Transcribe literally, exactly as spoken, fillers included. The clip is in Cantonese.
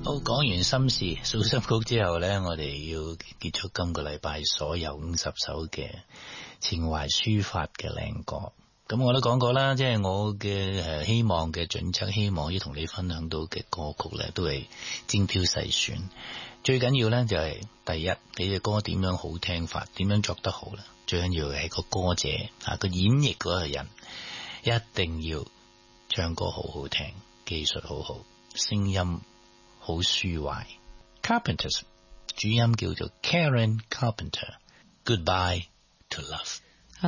好，講完心事數心曲之後呢，我哋要結束今個禮拜所有五十首嘅情懷抒發嘅靚歌。咁我都講過啦，即係我嘅誒希望嘅準則，希望要同你分享到嘅歌曲呢，都係精挑細選。最緊要呢，就係第一，你嘅歌點樣好聽法，點樣作得好啦。最緊要係個歌者啊，個演繹嗰個人一定要唱歌好好聽，技術好好，聲音好舒懷。Carpenters 主音叫做 Karen Carpenter。Goodbye to love。